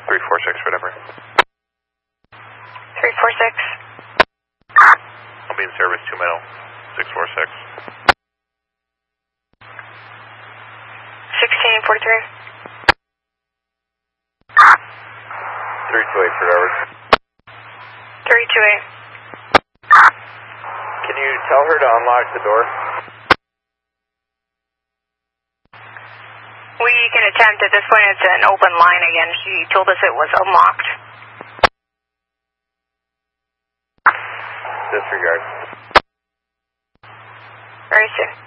346, whatever. 346. I'll be in service 2 middle, 646. 1643. 328 for hours. 328. Can you tell her to unlock the door? We can attempt. At this point, it's an open line again. She told us it was unlocked. Disregard. Very soon.